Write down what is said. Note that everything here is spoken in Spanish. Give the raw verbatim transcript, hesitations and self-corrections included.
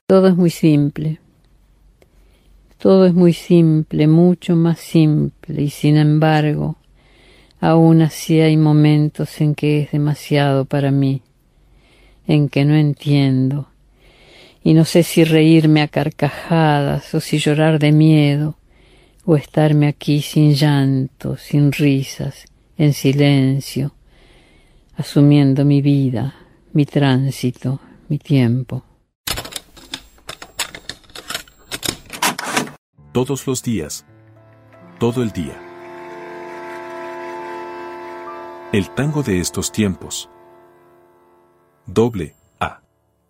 Todo es muy simple. Todo es muy simple, mucho más simple, y sin embargo, aún así hay momentos en que es demasiado para mí, en que no entiendo, y no sé si reírme a carcajadas o si llorar de miedo, o estarme aquí sin llanto, sin risas, en silencio, asumiendo mi vida, mi tránsito, mi tiempo. Todos los días. Todo el día. El tango de estos tiempos. Doble,